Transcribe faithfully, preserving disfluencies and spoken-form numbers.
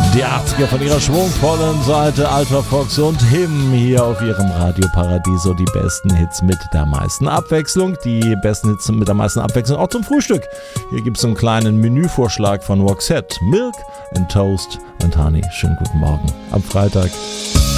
Die achtziger von ihrer schwungvollen Seite, Alter Fox und Him hier auf ihrem Radio Paradiso. Die besten Hits mit der meisten Abwechslung, die besten Hits mit der meisten Abwechslung auch zum Frühstück. Hier gibt es einen kleinen Menüvorschlag von Roxette. Milk and Toast and Honey. Schönen guten Morgen am Freitag.